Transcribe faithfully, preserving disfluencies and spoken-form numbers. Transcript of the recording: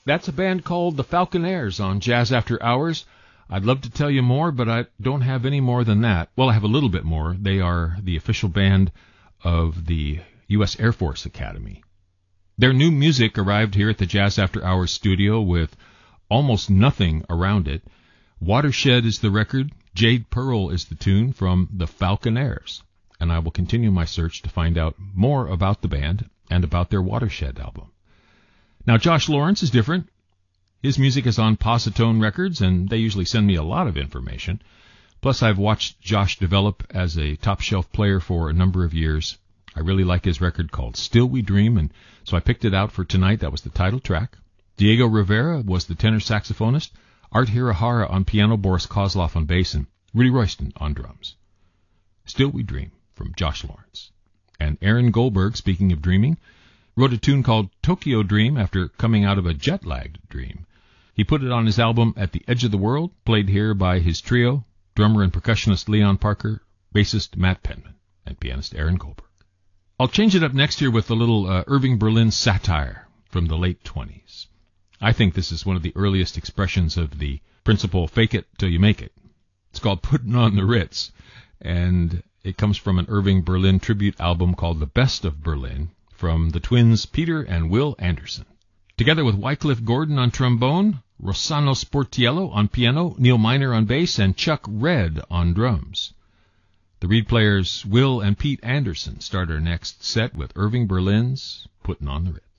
That's a band called the Falconaires on Jazz After Hours. I'd love to tell you more, but I don't have any more than that. Well, I have a little bit more. They are the official band of the U S Air Force Academy. Their new music arrived here at the Jazz After Hours studio with almost nothing around it. Watershed is the record. Jade Pearl is the tune from the Falconaires. And I will continue my search to find out more about the band and about their Watershed album. Now, Josh Lawrence is different. His music is on Positone Records, and they usually send me a lot of information. Plus, I've watched Josh develop as a top-shelf player for a number of years. I really like his record called Still We Dream, and so I picked it out for tonight. That was the title track. Diego Rivera was the tenor saxophonist, Art Hirahara on piano, Boris Kozlov on bass, and Rudy Royston on drums. Still We Dream from Josh Lawrence. And Aaron Goldberg, speaking of dreaming, wrote a tune called Tokyo Dream after coming out of a jet-lagged dream. He put it on his album At the Edge of the World, played here by his trio, drummer and percussionist Leon Parker, bassist Matt Penman, and pianist Aaron Goldberg. I'll change it up next year with a little uh, Irving Berlin satire from the late twenties. I think this is one of the earliest expressions of the principle, fake it till you make it. It's called Puttin' on the Ritz, and it comes from an Irving Berlin tribute album called The Best of Berlin from the twins Peter and Will Anderson. Together with Wycliffe Gordon on trombone, Rossano Sportiello on piano, Neil Miner on bass, and Chuck Red on drums. The reed players Will and Pete Anderson start our next set with Irving Berlin's Puttin' on the Ritz.